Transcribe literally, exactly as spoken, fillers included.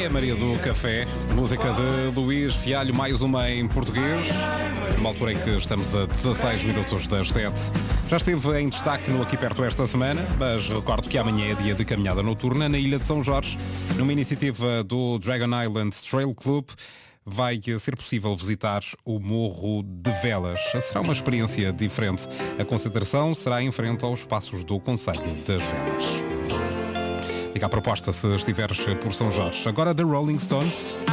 É a Maria do Café, música de Luís Fialho, mais uma em português, numa altura em que estamos a dezasseis minutos das sete. Já esteve em destaque no Aqui Perto esta semana, mas recordo que amanhã é dia de caminhada noturna na Ilha de São Jorge, numa iniciativa do Dragon Island Trail Club. Vai ser possível visitar o Morro de Velas. Será uma experiência diferente. A concentração será em frente aos passos do Conselho das Velas. Fica a proposta se estiveres por São Jorge. Agora The Rolling Stones.